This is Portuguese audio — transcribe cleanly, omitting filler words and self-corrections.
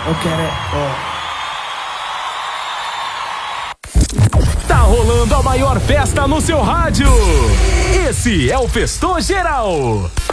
Eu quero é, ó. Tá rolando a maior festa no seu rádio. Esse é o Festou Geral.